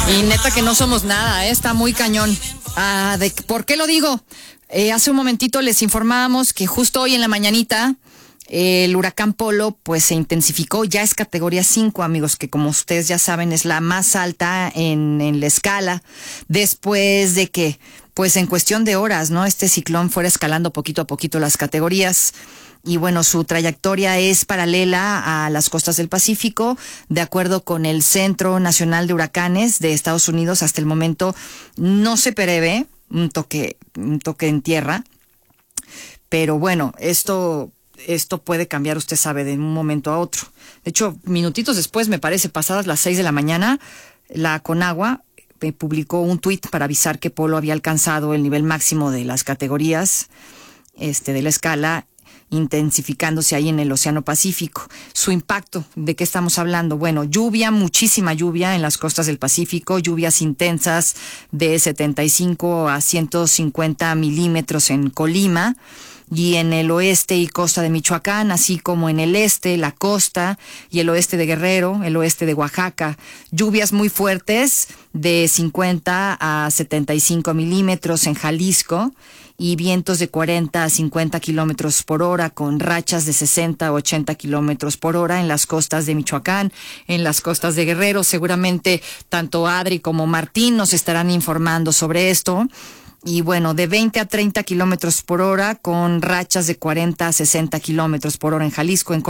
Y neta que no somos nada, está muy cañón. ¿Por qué lo digo? Hace un momentito les informábamos que justo hoy en la mañanita el huracán Polo pues se intensificó, ya es categoría 5, amigos, que como ustedes ya saben es la más alta en la escala, después de que pues en cuestión de horas, ¿no? Este ciclón fuera escalando poquito a poquito las categorías. Y bueno, su trayectoria es paralela a las costas del Pacífico. De acuerdo con el Centro Nacional de Huracanes de Estados Unidos, hasta el momento no se prevé un toque en tierra. Pero bueno, esto puede cambiar, usted sabe, de un momento a otro. De hecho, minutitos después, me parece, pasadas las 6 de la mañana, la Conagua publicó un tuit para avisar que Polo había alcanzado el nivel máximo de las categorías de la escala, intensificándose ahí en el Océano Pacífico. Su impacto, ¿de qué estamos hablando? Bueno, lluvia, muchísima lluvia en las costas del Pacífico, lluvias intensas de 75 a 150 milímetros en Colima y en el oeste y costa de Michoacán, así como en el este, la costa y el oeste de Guerrero, el oeste de Oaxaca. Lluvias muy fuertes de 50 a 75 milímetros en Jalisco y vientos de 40 a 50 kilómetros por hora con rachas de 60 a 80 kilómetros por hora en las costas de Michoacán, en las costas de Guerrero. Seguramente tanto Adri como Martín nos estarán informando sobre esto. Y bueno, de 20 a 30 kilómetros por hora con rachas de 40 a 60 kilómetros por hora en Jalisco. En